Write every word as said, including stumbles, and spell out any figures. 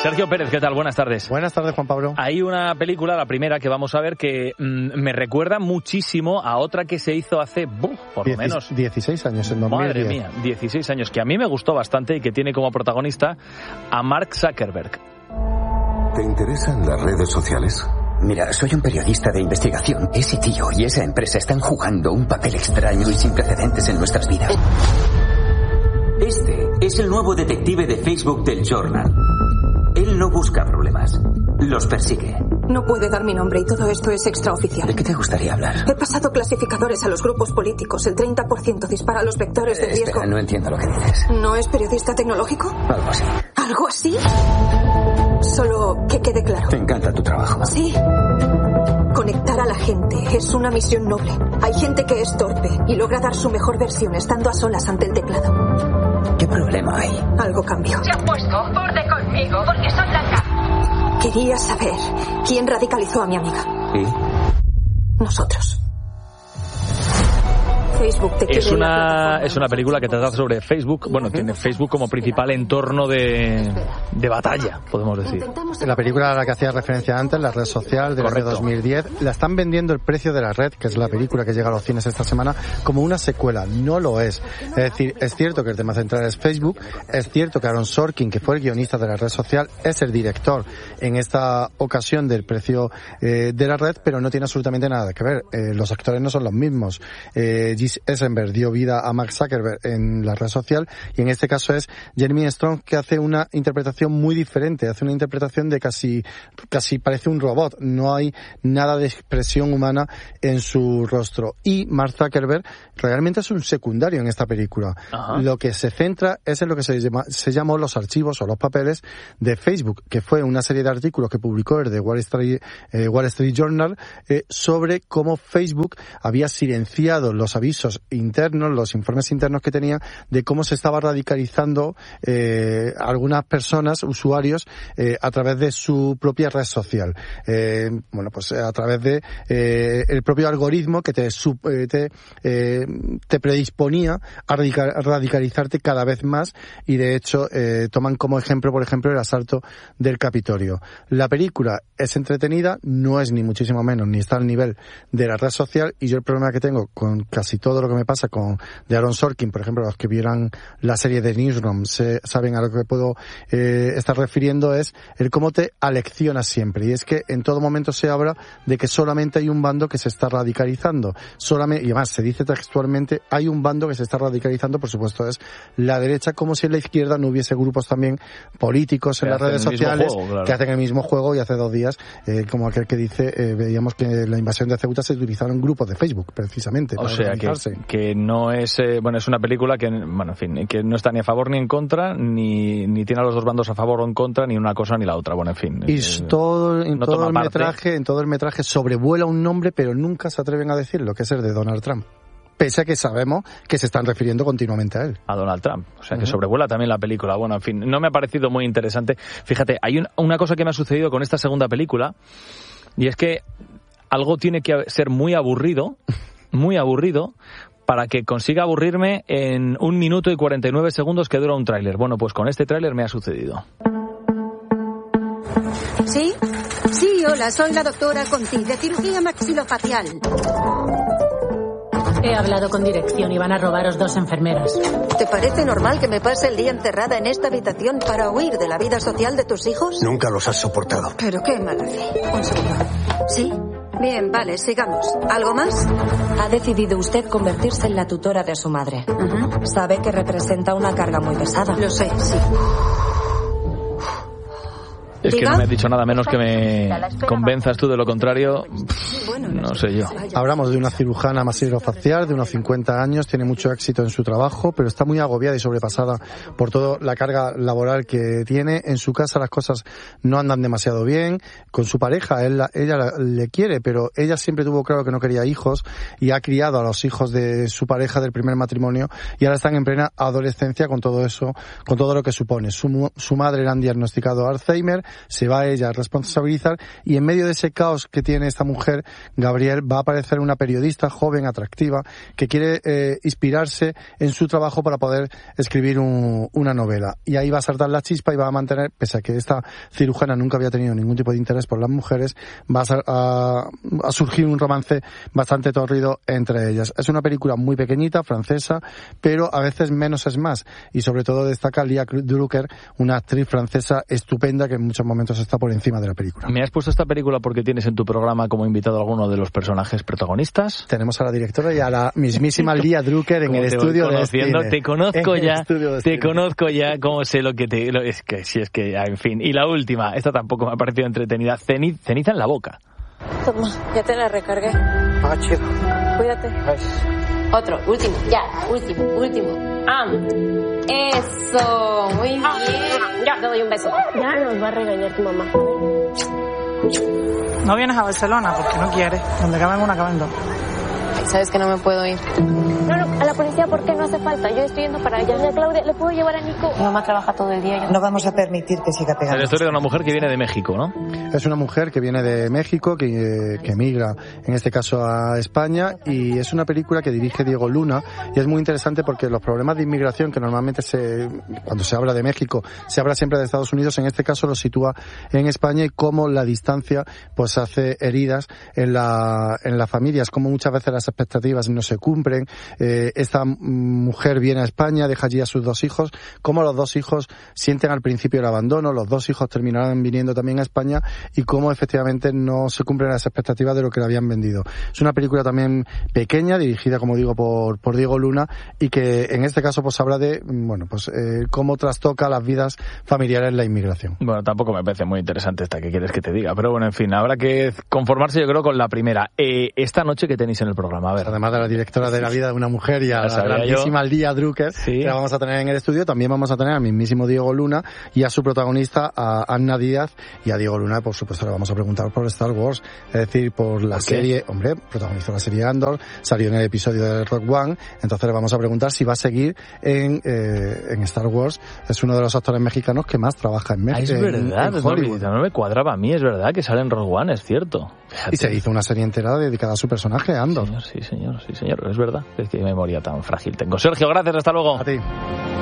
Sergio Pérez, ¿qué tal? Buenas tardes. Buenas tardes, Juan Pablo. Hay una película, la primera que vamos a ver, que mmm, me recuerda muchísimo a otra que se hizo hace, ¡buf!, por lo menos dieciséis años, en dos mil diez. Madre mía, dieciséis años, que a mí me gustó bastante y que tiene como protagonista a Mark Zuckerberg. ¿Te interesan las redes sociales? Mira, soy un periodista de investigación. Ese tío y esa empresa están jugando un papel extraño y sin precedentes en nuestras vidas. Este es el nuevo detective de Facebook del Journal. Él no busca problemas, los persigue. No puede dar mi nombre y todo esto es extraoficial. ¿De qué te gustaría hablar? He pasado clasificadores a los grupos políticos. El treinta por ciento dispara los vectores de eh, riesgo. Espera, no entiendo lo que dices. ¿No es periodista tecnológico? Algo así. ¿Algo así? Solo que quede claro. Te encanta tu trabajo. Sí. Conectar a la gente es una misión noble. Hay gente que es torpe y logra dar su mejor versión estando a solas ante el teclado. ¿Qué problema hay? Algo cambió. Se han puesto borde conmigo porque soy blanca. Quería saber quién radicalizó a mi amiga. ¿Y? Nosotros. Facebook te es quiere una es una película que trata sobre Facebook. Bueno, tiene Facebook como principal entorno de, de batalla, podemos decir. La película a la que hacía referencia antes, la red social del año dos mil diez, la están vendiendo El precio de la red, que es la película que llega a los cines esta semana, como una secuela. No lo es. Es decir, es cierto que el tema central es Facebook, es cierto que Aaron Sorkin, que fue el guionista de la red social, es el director en esta ocasión del precio eh, de la red, pero no tiene absolutamente nada que ver. Eh, los actores no son los mismos. Eh, Eisenberg dio vida a Mark Zuckerberg en la red social y en este caso es Jeremy Strong, que hace una interpretación muy diferente, hace una interpretación de casi casi parece un robot, no hay nada de expresión humana en su rostro, y Mark Zuckerberg realmente es un secundario en esta película. Ajá. Lo que se centra es en lo que se, llama, se llamó los archivos o los papeles de Facebook, que fue una serie de artículos que publicó el de Wall Street, eh, Wall Street Journal eh, sobre cómo Facebook había silenciado los avisos internos, los informes internos que tenía de cómo se estaba radicalizando eh, algunas personas, usuarios, eh, a través de su propia red social. Eh, bueno, pues a través de eh, el propio algoritmo que te, eh, te, eh, te predisponía a radical, radicalizarte cada vez más, y de hecho eh, toman como ejemplo, por ejemplo, el asalto del Capitolio. La película es entretenida, no es ni muchísimo menos, ni está al nivel de la red social, y yo el problema que tengo con casi todo lo que me pasa con de Aaron Sorkin, por ejemplo, los que vieran la serie de Newsroom se, saben a lo que puedo eh, estar refiriendo, es el cómo te alecciona siempre, y es que en todo momento se habla de que solamente hay un bando que se está radicalizando, solamente, y además se dice textualmente, hay un bando que se está radicalizando, por supuesto es la derecha, como si en la izquierda no hubiese grupos también políticos en las redes sociales juego, claro, que hacen el mismo juego, y hace dos días, eh, como aquel que dice, eh, veíamos que en la invasión de Ceuta se utilizaron grupos de Facebook, precisamente, o para sea que, que no es, eh, bueno, es una película que, bueno, en fin, que no está ni a favor ni en contra, ni, ni tiene a los dos bandos a favor o en contra, ni una cosa ni la otra, bueno, en fin. Y eh, todo, en no todo el parte. metraje, en todo el metraje sobrevuela un nombre, pero nunca se atreven a decirlo, que es el de Donald Trump. Pese a que sabemos que se están refiriendo continuamente a él. A Donald Trump. O sea, que uh-huh. sobrevuela también la película. Bueno, en fin, no me ha parecido muy interesante. Fíjate, hay un, una cosa que me ha sucedido con esta segunda película, y es que algo tiene que ser muy aburrido, muy aburrido, para que consiga aburrirme en un minuto y cuarenta y nueve segundos que dura un tráiler. Bueno, pues con este tráiler me ha sucedido. ¿Sí? Sí, hola, soy la doctora Conti, de cirugía maxilofacial. He hablado con dirección y van a robaros dos enfermeras. ¿Te parece normal que me pase el día encerrada en esta habitación para huir de la vida social de tus hijos? Nunca los has soportado. Pero qué mala fe. Un segundo. ¿Sí? Bien, vale, sigamos. ¿Algo más? Ha decidido usted convertirse en la tutora de su madre. Uh-huh. Sabe que representa una carga muy pesada. Lo sé, sí. Es que no me has dicho nada menos que me convenzas tú de lo contrario. No sé yo. Hablamos de una cirujana maxilofacial de unos cincuenta años, tiene mucho éxito en su trabajo, pero está muy agobiada y sobrepasada por toda la carga laboral que tiene. En su casa las cosas no andan demasiado bien. Con su pareja, él, ella le quiere, pero ella siempre tuvo claro que no quería hijos y ha criado a los hijos de su pareja del primer matrimonio, y ahora están en plena adolescencia con todo eso, con todo lo que supone. Su, su madre le han diagnosticado Alzheimer, se va a ella a responsabilizar, y en medio de ese caos que tiene esta mujer, Gabriel, va a aparecer una periodista joven, atractiva, que quiere eh, inspirarse en su trabajo para poder escribir un, una novela. Y ahí va a saltar la chispa y va a mantener, pese a que esta cirujana nunca había tenido ningún tipo de interés por las mujeres, va a, a, a surgir un romance bastante torrido entre ellas. Es una película muy pequeñita, francesa, pero a veces menos es más. Y sobre todo destaca Lia Drucker, una actriz francesa estupenda que en muchos momentos está por encima de la película. ¿Me has puesto esta película porque tienes en tu programa como invitado a alguno de los personajes protagonistas? Tenemos a la directora y a la mismísima Lia Drucker en el estudio de cine. Te conozco ya, te conozco ya, como sé lo que te... Lo, es que, sí, es que ya, en fin. Y la última, esta tampoco me ha parecido entretenida, Ceniz, ceniza en la boca. Toma, ya te la recargué. Ah, chido. Cuídate. Ay. Otro, último, ya, último, último. Ah, eso, muy bien. Ya, te doy un beso. Ya nos va a regañar tu mamá. No vienes a Barcelona porque no quieres. Donde caben una, caben dos. Sabes que no me puedo ir. No, no, a la policía, ¿por qué? No hace falta. Yo estoy yendo para allá. Doña Claudia, ¿le puedo llevar a Nico? Mi mamá trabaja todo el día. Yo... No vamos a permitir que siga pegando. Es la historia de una mujer que viene de México, ¿no? Es una mujer que viene de México, que, que emigra, en este caso, a España, y es una película que dirige Diego Luna, y es muy interesante porque los problemas de inmigración, que normalmente se, cuando se habla de México, se habla siempre de Estados Unidos, en este caso lo sitúa en España, y cómo la distancia pues hace heridas en la, en las familias, cómo muchas veces las expectativas no se cumplen. Eh, esta mujer viene a España, deja allí a sus dos hijos, cómo los dos hijos sienten al principio el abandono, los dos hijos terminarán viniendo también a España, y cómo efectivamente no se cumplen las expectativas de lo que le habían vendido. Es una película también pequeña, dirigida, como digo, por, por Diego Luna, y que en este caso pues habla de, bueno, pues eh, cómo trastoca las vidas familiares la inmigración. Bueno, tampoco me parece muy interesante esta, que quieres que te diga, pero bueno, en fin, habrá que conformarse, yo creo, con la primera. Eh, esta noche, ¿qué tenéis en el programa? A ver. Además de la directora de La vida de una mujer y a la grandísima Lia Drucker, sí, que la vamos a tener en el estudio, también vamos a tener al mismísimo Diego Luna y a su protagonista, a Anna Díaz, y a Diego Luna, por supuesto, le vamos a preguntar por Star Wars, es decir, por la ¿Por serie, hombre, protagonizó la serie Andor, salió en el episodio de Rogue One, entonces le vamos a preguntar si va a seguir en, eh, en Star Wars. Es uno de los actores mexicanos que más trabaja en México. Ah, es verdad, en, en Hollywood. No, no me cuadraba a mí, es verdad que sale en Rogue One, es cierto. Fíjate. Y se hizo una serie entera dedicada a su personaje, Andor. Sí, señor, sí, señor, sí, señor, es verdad. Es que memoria tan frágil tengo. Sergio, gracias, hasta luego. A ti.